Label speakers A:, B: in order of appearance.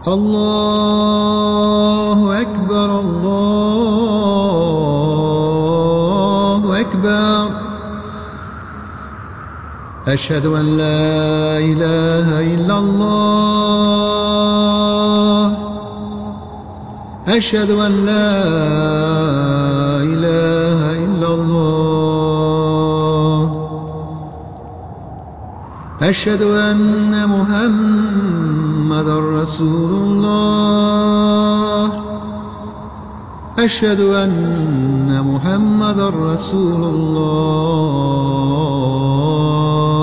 A: الله أكبر الله أكبر. أشهد أن لا إله إلا الله. أشهد أن لا إله إلا الله. أشهد أن محمدا رسول الله. أشهد أن محمدا رسول الله.